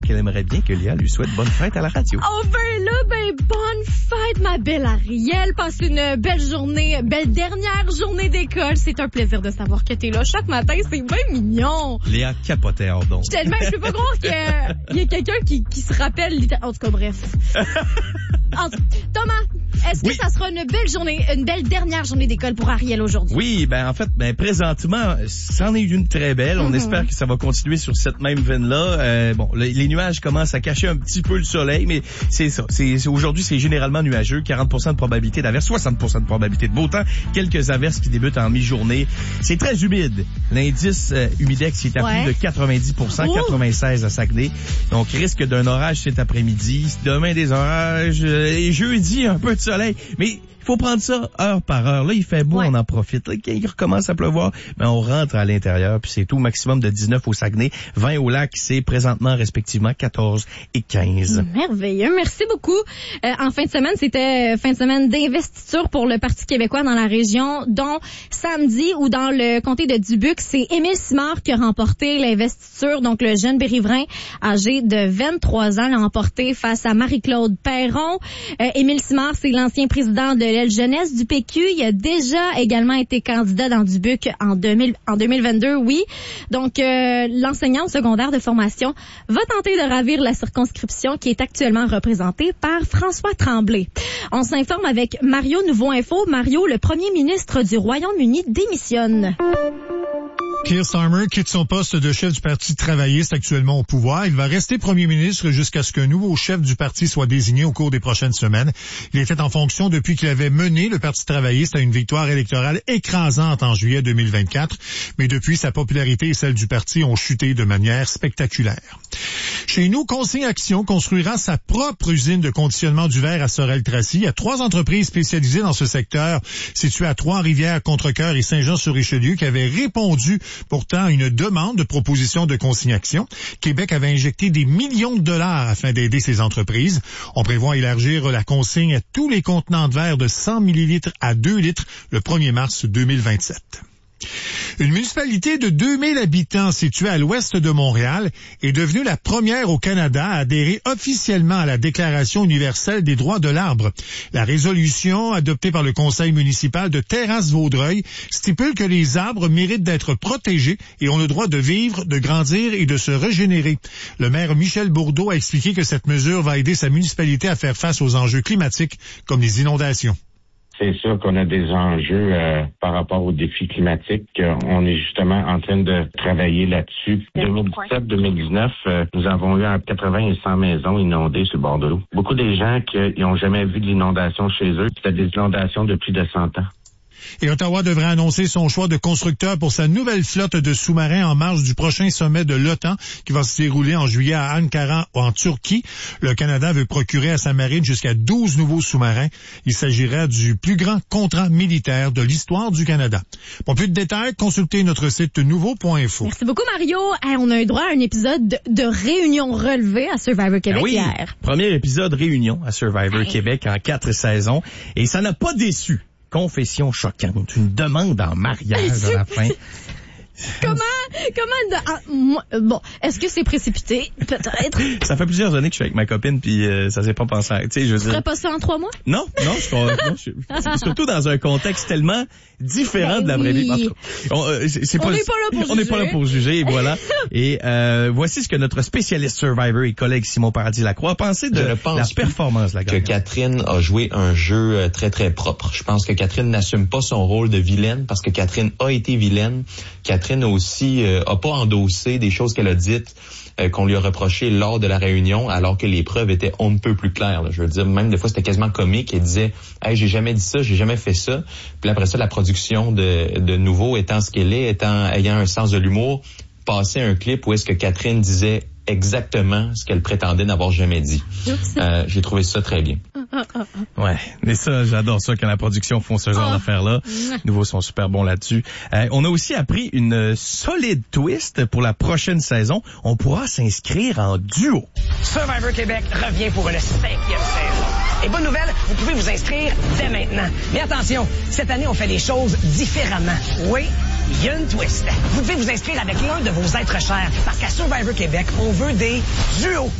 qu'elle aimerait bien que Léa lui souhaite bonne fête à la radio. Oh bonne fête, ma belle Ariel. Passe une belle journée, belle dernière journée d'école. C'est un plaisir de savoir que t'es là chaque matin. C'est bien mignon. Léa capotait hors d'onde. Je peux pas croire qu'il y a quelqu'un qui se rappelle. En tout cas, bref. Thomas, est-ce que ça sera une belle dernière journée d'école pour Ariel aujourd'hui? Oui, en fait, présentement, c'en est une très belle. On espère que ça va continuer sur cette même veine-là. Les nuages commencent à cacher un petit peu le soleil, mais c'est ça. Aujourd'hui, c'est généralement nuageux. 40% de probabilité d'averse, 60% de probabilité de beau temps. Quelques averses qui débutent en mi-journée. C'est très humide. L'indice humidex est à plus de 90%, 96 à Saguenay. Donc, risque d'un orage cet après-midi. Demain, des orages. Et jeudi, un peu de soleil. Mais il faut prendre ça heure par heure. Là, il fait beau, on en profite. Là, quand il recommence à pleuvoir, on rentre à l'intérieur, puis c'est tout. Maximum de 19 au Saguenay, 20 au lac, c'est présentement respectivement 14 et 15. Merveilleux. Merci beaucoup. En fin de semaine, c'était fin de semaine d'investiture pour le Parti québécois dans la région, dont samedi, ou dans le comté de Dubuque, c'est Émile Simard qui a remporté l'investiture. Donc, le jeune Bérivrain, âgé de 23 ans, l'a remporté face à Marie-Claude Perron. Émile Simard, c'est l'ancien président de l'aile jeunesse du PQ. Il a déjà également été candidat dans Dubuque en 2022, oui. Donc, l'enseignant secondaire de formation va tenter de ravir la circonscription qui est actuellement représentée par François Tremblay. On s'informe avec Mario Nouveau Info. Mario, le premier ministre du Royaume-Uni, démissionne. Keir Starmer quitte son poste de chef du Parti travailliste actuellement au pouvoir. Il va rester premier ministre jusqu'à ce qu'un nouveau chef du parti soit désigné au cours des prochaines semaines. Il était en fonction depuis qu'il avait mené le Parti travailliste à une victoire électorale écrasante en juillet 2024. Mais depuis, sa popularité et celle du parti ont chuté de manière spectaculaire. Chez nous, Consigne Action construira sa propre usine de conditionnement du verre à Sorel-Tracy. Il y a 3 entreprises spécialisées dans ce secteur, situées à Trois-Rivières, Contrecoeur et Saint-Jean-sur-Richelieu, qui avaient répondu pourtant à une demande de proposition de Consigne Action. Québec avait injecté des millions de dollars afin d'aider ces entreprises. On prévoit élargir la consigne à tous les contenants de verre de 100 millilitres à 2 litres le 1er mars 2027. Une municipalité de 2000 habitants située à l'ouest de Montréal est devenue la première au Canada à adhérer officiellement à la Déclaration universelle des droits de l'arbre. La résolution adoptée par le conseil municipal de Terrasse-Vaudreuil stipule que les arbres méritent d'être protégés et ont le droit de vivre, de grandir et de se régénérer. Le maire Michel Bourdeau a expliqué que cette mesure va aider sa municipalité à faire face aux enjeux climatiques comme les inondations. C'est sûr qu'on a des enjeux par rapport aux défis climatiques. On est justement en train de travailler là-dessus. 2017-2019, nous avons eu 80 et 100 maisons inondées sur le bord de l'eau. Beaucoup des gens qui n'ont jamais vu de l'inondation chez eux, c'était des inondations de plus de 100 ans. Et Ottawa devrait annoncer son choix de constructeur pour sa nouvelle flotte de sous-marins en marge du prochain sommet de l'OTAN qui va se dérouler en juillet à Ankara en Turquie. Le Canada veut procurer à sa marine jusqu'à 12 nouveaux sous-marins. Il s'agira du plus grand contrat militaire de l'histoire du Canada. Pour plus de détails, consultez notre site nouveau.info. Merci beaucoup, Mario. On a eu droit à un épisode de réunion relevée à Survivor Québec hier. Premier épisode réunion à Survivor Québec en 4 saisons. Et ça n'a pas déçu. Confession choquante, une demande en mariage à la fin. Bon, est-ce que c'est précipité? Peut-être. Ça fait plusieurs années que je suis avec ma copine, puis ça s'est pas passé. Tu sais, je veux dire. Tu ferais pas ça en 3 mois? Non, surtout dans un contexte tellement différent de la vraie vie. On n'est pas là pour juger. Et voilà. Et voici ce que notre spécialiste Survivor et collègue Simon Paradis-Lacroix a pensé de la performance de la gagnante. Que Catherine a joué un jeu très, très propre. Je pense que Catherine n'assume pas son rôle de vilaine parce que Catherine a été vilaine. Catherine aussi a pas endossé des choses qu'elle a dites qu'on lui a reproché lors de la réunion, alors que les preuves étaient on ne peut plus claires. Là. Je veux dire, même des fois, c'était quasiment comique. Elle disait « Hey, j'ai jamais dit ça, j'ai jamais fait ça. » Puis après ça, la production de Nouveau étant ce qu'elle est, ayant un sens de l'humour, passait un clip où est-ce que Catherine disait exactement ce qu'elle prétendait n'avoir jamais dit. J'ai trouvé ça très bien. Ouais, mais ça, j'adore ça quand la production font ce genre d'affaires-là. Nouveaux sont super bons là-dessus. On a aussi appris une solide twist pour la prochaine saison. On pourra s'inscrire en duo. Survivor Québec revient pour une 5e saison. Et bonne nouvelle, vous pouvez vous inscrire dès maintenant. Mais attention, cette année, on fait les choses différemment. Oui, il y a une twist. Vous devez vous inscrire avec l'un de vos êtres chers, parce qu'à Survivor Québec, on veut des duos.